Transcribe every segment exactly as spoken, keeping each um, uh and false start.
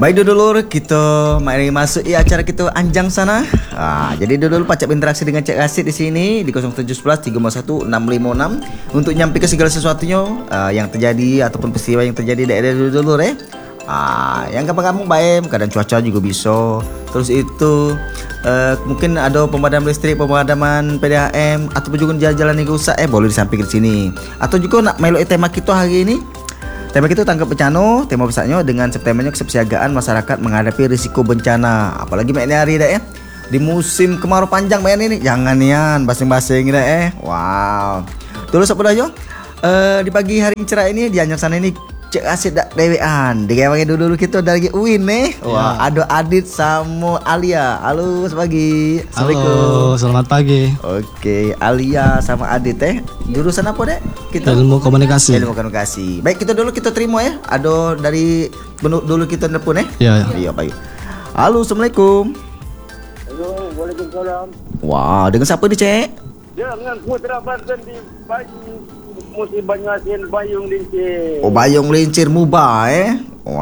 Baik dulur, kita mari masuk ya acara kita anjang sana. Ah, jadi dulur pacak berinteraksi dengan Cik Rasid di sini di nol tujuh satu tiga satu enam lima enam untuk nyampaikan segala sesuatunya uh, yang terjadi ataupun peristiwa yang terjadi di daerah dulur eh. Ah, yang kapan-kapan baik, kadang cuaca juga bisa. Terus itu uh, mungkin ada pemadaman listrik, pemadaman P D A M ataupun juga jalan-jalan yang rusak eh boleh disampaikan di sini. Atau juga nak melok tema kita hari ini. Tema kita tangkap bencana, tema besarnya dengan subtemanya kesiapsiagaan masyarakat menghadapi risiko bencana. Apalagi main hari dah ya. Di musim kemarau panjang main ini, jangan nian basing-basing dah eh. Wow. Terus apa dah yo? Uh, di pagi hari cerah ini di Anjang sana ini Cik Rasid dak dewean. Digawe dulu kita dari U I N nih. Wah, ya. Ada Adit sama Alia. Halo, pagi. Halo, selamat pagi. Oke, Alia sama Adit eh. Jurusan apa dek? Kita ilmu komunikasi. Ilmu komunikasi. Baik, kita dulu kita terima ya. Ada dari dulu kita telepon eh. Iya, ya. Iya, baik. Halo, assalamualaikum. Halo, waalaikumsalam. Wah, dengan siapa nih, Cek? Ya, dengan Putra Banten di Bayu, Musi Banyuasin, Bayung Lincir. Oh, Bayung Lincir Muba eh.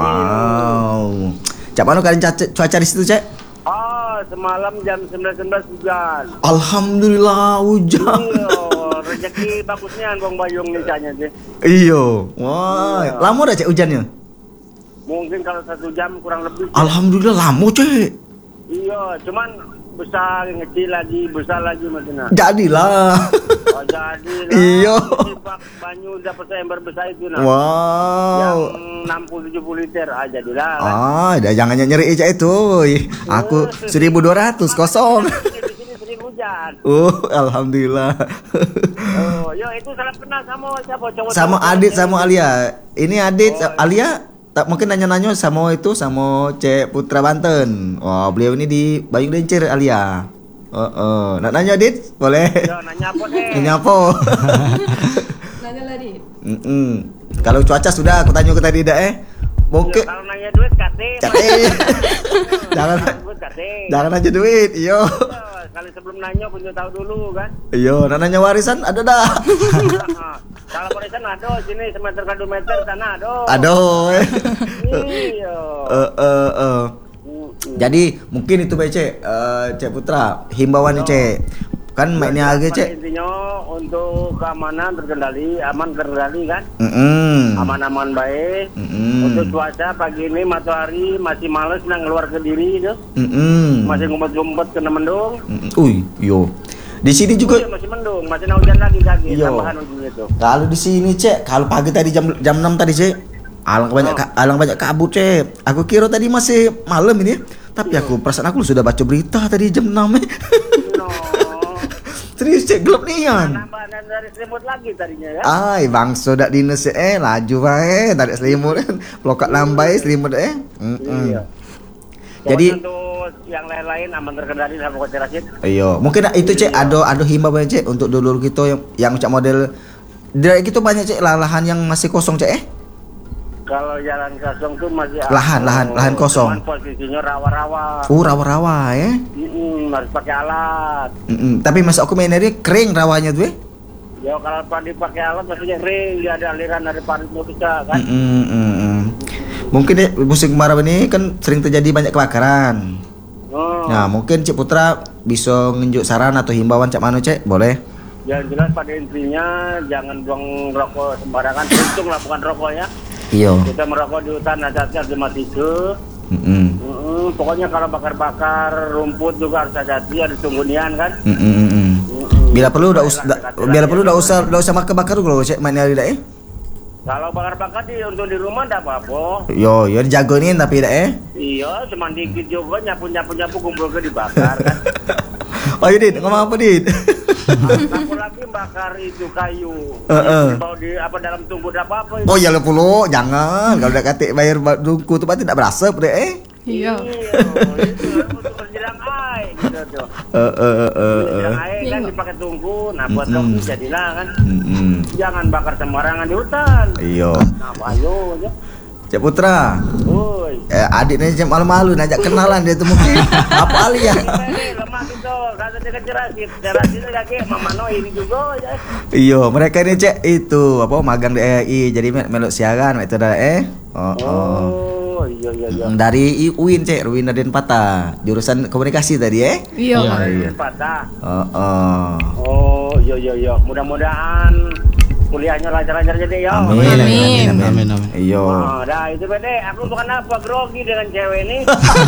Wow. Cak mana keadaan cuaca di situ, Cek? Ah, semalam jam sembilan belas hujan. Alhamdulillah hujan. Iya, rezeki bagusnya Bang Bayung Lincirnya sih. Iya. Wah, iya. Lama dah Cek hujannya? Mungkin kalau satu jam kurang lebih. Cik. Alhamdulillah lama, Cek. Iya, cuman besar, ngecil lagi, besar lagi macam. Jadilah. Oh, jadilah. Iya. Banyu dapat seember besar itu nah. Wow. Yang enam puluh tujuh puluh liter ah jadilah. Kan? Ah, dah jangan nyeri Cek itu. Aku seribu dua ratus kosong. Di sini sering hujan. Oh, alhamdulillah. Oh, yo itu salah kenal sama siapa cowok. Sama Adit sama Alia. Ini Adit, oh, Alia tak mungkin nanya-nanya sama itu sama Cek Putra Banten. Wah, oh, beliau ini di Bayung Lincir Alia. Oh, oh. Nak nanya Adit? Boleh. Yo, nanya apa deh? Nanya apa? Nanya lah Adit. Mm-mm. Kalau cuaca sudah aku tanya ke tadi dah eh. Mungkin kalau nanya duit kate. Kate. Jangan Jangan aja duit. Iyo. Kalau sebelum nanya punya tahu dulu kan. Iyo, nak nanya warisan ada dah. Kalau warisan ada sini semeter ke dua meter tanah ada. Aduh. Iya. Eh eh eh. Jadi mungkin itu baik Cek, uh, Cek Putra, himbauan nih Cek. Kan mainnya agak Cek. Intinya untuk keamanan terkendali, aman terkendali kan? Mm-mm. Aman-aman baik. Mm-mm. Untuk cuaca pagi ini matahari masih males nang keluar ke diri itu. Mm-mm. Masih ngumpet-ngumpet kena mendung. Mm-mm. Uy, yo. Di sini juga oh, iya, masih mendung, masih nak hujan lagi lagi tambahan hujan itu. Kalau di sini Cek, kalau pagi tadi jam jam enam tadi Cek, alang banyak oh. alang banyak kabut Cek. Aku kira tadi masih malam ini, tapi iya. aku perasaan aku sudah baca berita tadi jam enam eh. No. Serius Cek, gelap nian. Nambahan dari selimut lagi tadinya ya. Ay, bang sodak dinas eh laju bae, tarik selimut kan. Pelokat lambai selimut eh. Mm-mm. Iya. Jadi untuk yang lain-lain aman terkendali sama Coach Rasid. Iya, mungkin itu Cek ada ada himbauan Cek untuk dulur kita yang yang Cek model dari gitu banyak Cek lahan yang masih kosong Cek eh. Kalau jalan kosong tuh masih lahan, lahan, lahan kosong. Posisinya rawa-rawa. Uh, rawa-rawa ya. Mm-mm, harus pakai alat. Mm-mm. Tapi masuk aku main ini kering rawanya tuh. Eh? Ya kalau dipakai alat maksudnya kering, dia ada aliran dari paritnya bisa kan. Mm-mm. Mungkin deh musim kemarau ini kan sering terjadi banyak kebakaran. Oh. Nah mungkin Cik Putra bisa nunjuk saran atau himbauan Cak Manu Cek, boleh? Yang jelas pada intinya jangan buang rokok sembarangan, untung lah bukan rokoknya. Iya. Kita merokok di hutan hati-hati harus mati itu. Mm-mm. Mm-mm. Pokoknya kalau bakar-bakar rumput juga harus hati-hati, harus tunggu nian kan. Mm-mm. Mm-mm. Bila perlu udah usah, bila perlu udah usah, udah usah bakar-bakar dulu Cek mana tidak eh? Kalau bakar-bakar di untuk di rumah enggak apa-apa. Yo, yo dijagoin tapi tidak eh? Iya, cuma dikit juga nyapu-nyapu-nyapu kumpul ke dibakar kan. Oh iya Dit, ngomong apa Dit? Aku lagi bakar itu kayu. Heeh. Bawa di apa dalam tungku apa apa. Oh ya lo puluh, jangan. Kalau udah katik bayar tungku tuh pasti tidak berasa deh eh. Iya. Itu untuk menjelang air gitu tuh. Eh eh eh. Menjelang air kan dipakai tungku, nah buat tungku jadilah kan. Jangan bakar sembarangan di hutan. Iya. Nah, ayo ya. Cek Putra. Oi. Eh adiknya cek malu-malu ngajak kenalan dia tuh mungkin. Apa Alia? Lemah gitu, kata dia Cerasid. Cerasid lagi Mama No ini juga ya. Iya, mereka ini Cek itu apa magang di R I. Jadi melok siaran itu dah eh. Oh. oh. Oh iya iya iya. Dari I- U I N Cek, U I N Raden Patah, jurusan komunikasi tadi ya. Iya. Iya. Raden Patah. Oh, oh. Oh iya iya iya. Mudah-mudahan kuliahnya lancar-lancar jadi ya. Amin, Amin. amin, amin, Amin, amin. Iyo. Oh, dah itu bede. Aku bukan apa grogi dengan cewek ini.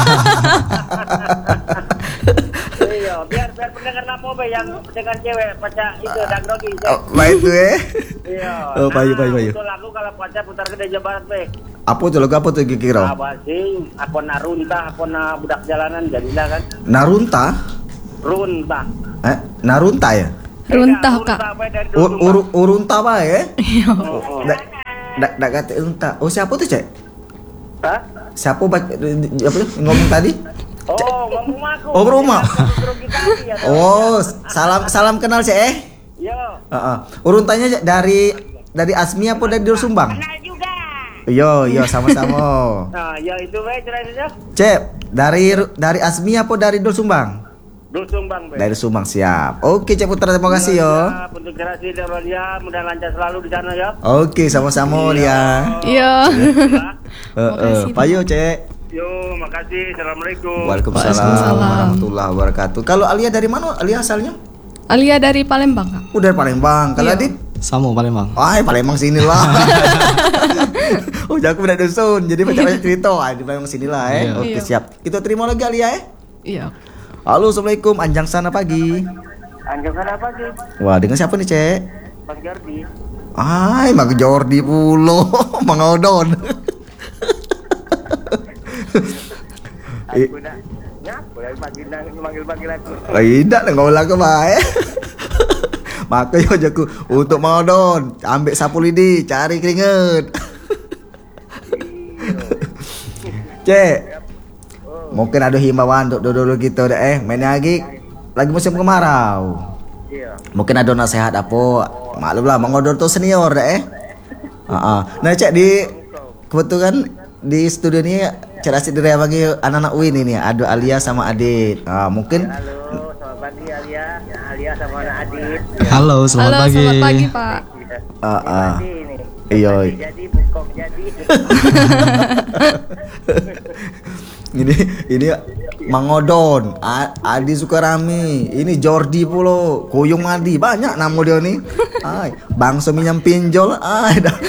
Iya, biar biar pendengar nama be yang dengan cewek pacar itu dan grogi. Oh, baik tuh ya. Iya. Oh, payu, payu, payu. Itu lagu kalau pacar putar ke Jawa Barat be. Apa tuh lagu apa tuh kira-kira? Apa sih? Apa narunta, apa na budak jalanan jadilah kan? Narunta? Runta. Eh, Narunta ya? Runtah, Runta, Kak. be, dari Ur, Runta. ur, urunta apa ya? Oh, oh. Dak dak dak kata unta. Oh, siapa tuh, Cek? Hah? Siapa baca apa tuh ngomong tadi? Oh, ngomong aku. Oh, rumah. Grogi tadi ya. Oh, salam salam kenal Cek eh? Yo. Heeh. Urutannya Cek, dari dari Asmi apa dari Dur Sumbang? Kenal juga. Yo, yo sama-sama. Nah, ya itu be ceritanya. Cek, dari dari Asmi apa dari Dur Sumbang? Dul Sumbang be. Dari Sumbang, siap. Oke, Cek Putra, terima kasih yo. Ya, untuk generasi dan Rodia mudah lancar selalu di sana ya. Oke, sama-sama dia. Iya. Heeh. Makasih, Payo, Cek. Yo, makasih. Assalamualaikum. Waalaikumsalam Waalaikumsalam. warahmatullahi wabarakatuh. Kalau Alia dari mana? Alia asalnya? Alia dari Palembang, Kak. Oh, dari Palembang. Kalau Iya. Adit? Sama Palembang. Ah, Palembang sini lah. Oh, aku beda dusun. Jadi banyak-banyak cerita. Ah, di Palembang sini lah eh. Iya. Oke, Iya. siap. Kita terima lagi Alia eh. Iya. Halo, Assalamualaikum. Anjang sana pagi. Anjang apa sih? Wah, dengan siapa nih, Cek? Bang Jordi. Ay, Mang Jordi pulo. Mang Odon. I- Aku dah. Ngapu dari pagi nang manggil-manggil aku. Tidak, enggak ulang ke baik. Makanya jago untuk Mang Odon, ambil sapu lidi, cari keringet. Cek, mungkin ada himbauan untuk dulu kita deh, eh, main lagi, lagi musim kemarau. Iya. Mungkin ada nasihat apa? Maklum lah, Mang Odon tuh senior deh, eh. Uh-uh. Nah, Cek, di kebetulan di studio ini Cek Rasid dari bagi anak-anak Win ini, ada Alia sama Adit. Ah, mungkin Halo, selamat pagi Alia. Ya, Alia sama anak Adit. Halo, selamat Halo, pagi. selamat pagi, Pak. ah, ah. Jadi ini. Iya. Jadi bukong jadi. Ini ini Mang Odon, A- Adi Sukarami, ini Jordi pulo, Kuyung Adi, banyak nama dia nih. Ay, Bang Seminyam pinjol, ay dah.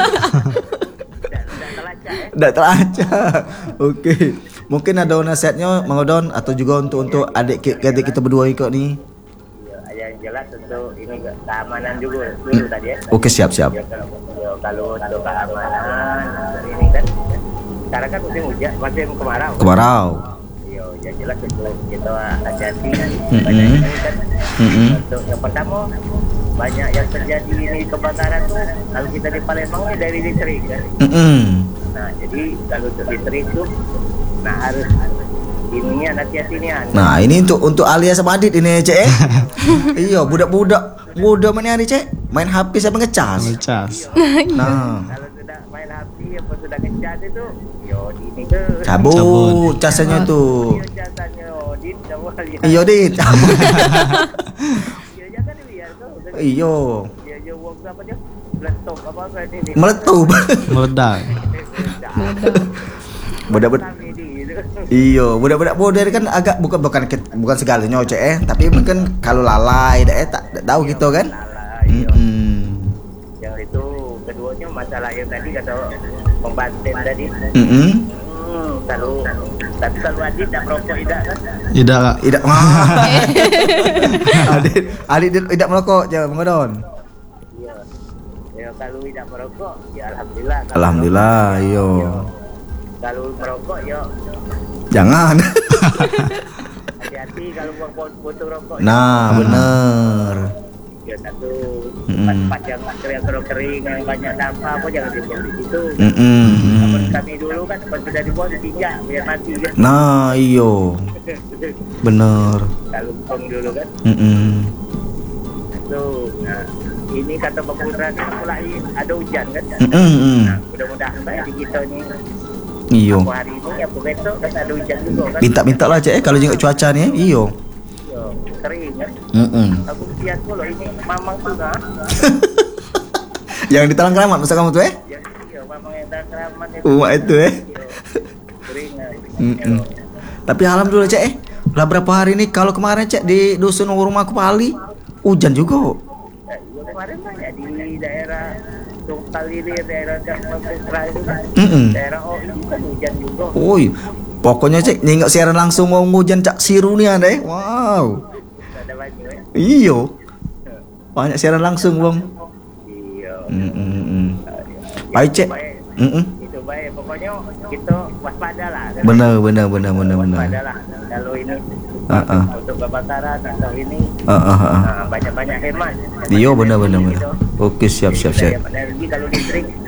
Dah teracak. Oke. Mungkin ada nasihatnya Mang Odon atau juga untuk untuk adik ki- adik kita berdua ikut nih. Ya, yang jelas untuk ini ke- keamanan juga dulu tadi ya. Oke, siap siap. Ya, kalau ya, kalau untuk keamanan ini kan sekarang kan musim hujan, musim kemarau. Kemarau. Iya, yang jelas itu kita hati-hati. Mm-mm. Banyak ini kan. Mm-mm. Untuk yang pertama banyak yang terjadi ini kebakaran tuh kalau kita di Palembang ini dari listrik kan. Mm-mm. Nah, jadi kalau untuk listrik tuh nah harus ininya hati-hati nih. Nah, ini untuk untuk Alia sama Adit ini, Cek. Eh. Iya, budak-budak muda main hari, Cek. Main H P sampai ngecas. Ngecas. Nah, Kalau sudah main H P apa sudah ngecas itu, yo ini ke. cabut Cabut. casanya tuh. Yo jasanya Odin coba lihat. Iya, Dit. Cabut. Yo jangan lihat tuh. Iya. Dia yo wong apa dia? Meletup apa apa ini. Meletup. Meledak. Budak-budak. Kami di gitu. Iya, budak-budak bodoh kan agak bukan bukan bukan segalanya, Cek, eh, tapi mungkin kalau lalai dah eh tak tak tahu gitu kan. Salah, iya. Mm-mm. Yang itu keduanya masalah yang tadi kata pembanten tadi. Mm-mm. Hmm, kalau tapi kalau Adit tak merokok tidak kan? Tidak, Kak. Tidak. Adit, Adit tidak merokok, jangan mengodon. Iya. Ya kalau tidak merokok, ya alhamdulillah. Kalau Alhamdulillah, merokok, iyo. ya. Kalau merokok ya Jangan. hati-hati kalau buang botol rokok. Nah, bener. Ya satu Mm-mm. tempat yang yang kering yang banyak sampah apa jangan dibuang di situ. Mm-mm. Namun kami dulu kan pas sudah dibuang ditinjak biar mati kan. Nah, iyo. Bener. Kalau buang dulu kan. Mm-mm. Itu nah ini kata Bang Putra ni mulai ada hujan kan. Mm-mm. Nah, mudah-mudahan baik di kita ni. Iyo. Apa hari ni apa besok kan ada hujan juga kan. Minta-minta lah, Cek, eh, kalau juga cuaca nih, iyo. Ya, kering kan. Mm-mm. Aku lihat pula ini mamang tu nah. Yang di Talang Keramat masa kamu tuh, eh? Ya, iya mamang yang dah keramat itu. Umak itu, eh. Ya, Mm-mm. Tapi alhamdulillah cek eh, lah berapa hari ini kalau kemarin cek di dusun rumahku Pali hujan juga. Eh, kemarin banyak di daerah Tungkal ini, daerah Jakarta itu kan, Mm-mm. daerah O I itu kan hujan juga. Oi, pokoknya cek nengok siaran langsung mau hujan cak siru nih ada. Wow. Ada banyak ya. Iyo. Banyak siaran langsung bang. Iya. Mm-mm. Baik cek. Baik. Mm-mm. Itu baik. Pokoknya kita waspada lah. kan? Benar benar benar benar benar. Waspada lah. Kalau ini Ah, ah. untuk kebakaran atau ini Ah, ah, ah. nah, banyak-banyak hemat. Iya benar benar benar. Gitu. Oke siap siap siap. Daya energi kalau listrik